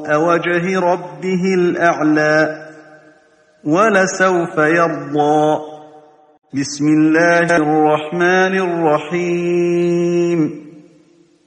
وجه ربه الأعلى ولسوف يرضى. بسم الله الرحمن الرحيم